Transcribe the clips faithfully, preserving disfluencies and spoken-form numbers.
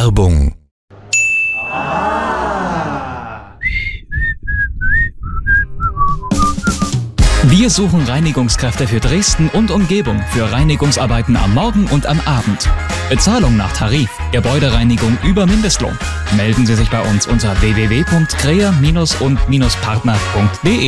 Werbung. Wir suchen Reinigungskräfte für Dresden und Umgebung für Reinigungsarbeiten am Morgen und am Abend. Bezahlung nach Tarif, Gebäudereinigung über Mindestlohn. Melden Sie sich bei uns unter w w w punkt krea und partner punkt de.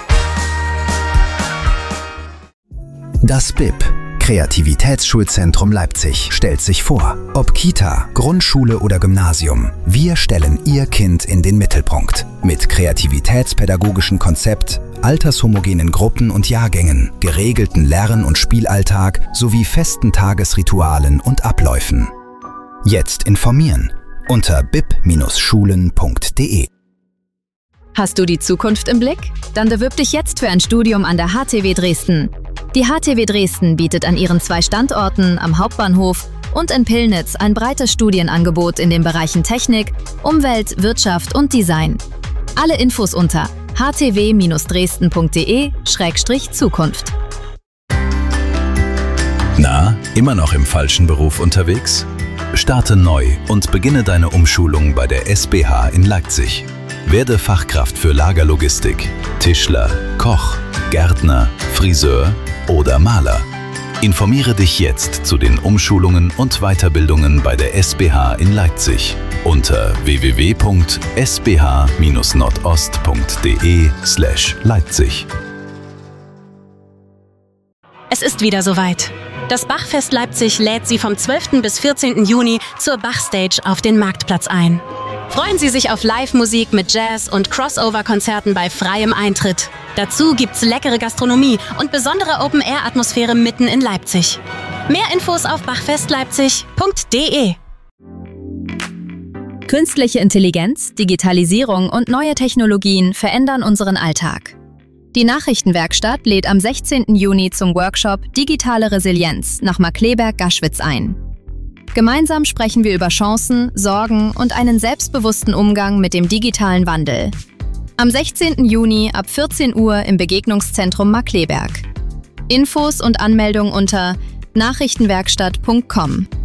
Das B I P, Kreativitätsschulzentrum Leipzig, stellt sich vor. Ob Kita, Grundschule oder Gymnasium, wir stellen Ihr Kind in den Mittelpunkt. Mit kreativitätspädagogischem Konzept, altershomogenen Gruppen und Jahrgängen, geregelten Lern- und Spielalltag sowie festen Tagesritualen und Abläufen. Jetzt informieren unter b i p schulen punkt de. Hast du die Zukunft im Blick? Dann bewirb dich jetzt für ein Studium an der H T W Dresden. Die H T W Dresden bietet an ihren zwei Standorten am Hauptbahnhof und in Pillnitz ein breites Studienangebot in den Bereichen Technik, Umwelt, Wirtschaft und Design. Alle Infos unter h t w dresden punkt de Schrägstrich Zukunft. Na, immer noch im falschen Beruf unterwegs? Starte neu und beginne deine Umschulung bei der S B H in Leipzig. Werde Fachkraft für Lagerlogistik, Tischler, Koch, Gärtner, Friseur oder Maler. Informiere dich jetzt zu den Umschulungen und Weiterbildungen bei der S B H in Leipzig unter w w w punkt s b h nordost punkt de slash Leipzig. Es ist wieder soweit. Das Bachfest Leipzig lädt Sie vom zwölften bis vierzehnten Juni zur Bachstage auf den Marktplatz ein. Freuen Sie sich auf Live-Musik mit Jazz- und Crossover-Konzerten bei freiem Eintritt. Dazu gibt's leckere Gastronomie und besondere Open-Air-Atmosphäre mitten in Leipzig. Mehr Infos auf bachfestleipzig punkt de. Künstliche Intelligenz, Digitalisierung und neue Technologien verändern unseren Alltag. Die Nachrichtenwerkstatt lädt am sechzehnten Juni zum Workshop Digitale Resilienz nach Markkleeberg-Gaschwitz ein. Gemeinsam sprechen wir über Chancen, Sorgen und einen selbstbewussten Umgang mit dem digitalen Wandel. Am sechzehnten Juni ab vierzehn Uhr im Begegnungszentrum Markkleeberg. Infos und Anmeldung unter nachrichtenwerkstatt punkt com.